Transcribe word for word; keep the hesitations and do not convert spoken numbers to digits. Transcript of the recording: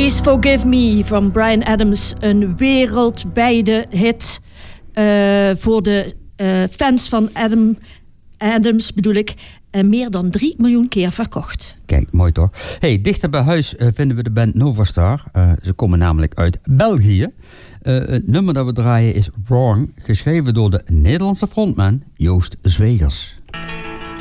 Please Forgive Me van Bryan Adams. Een wereldwijde hit uh, voor de uh, fans van Adam, Adams, bedoel ik. Uh, meer dan drie miljoen keer verkocht. Kijk, mooi toch? Hey, dichter bij huis uh, vinden we de band Novastar. Uh, ze komen namelijk uit België. Uh, het nummer dat we draaien is Wrong, geschreven door de Nederlandse frontman Joost Zwegers.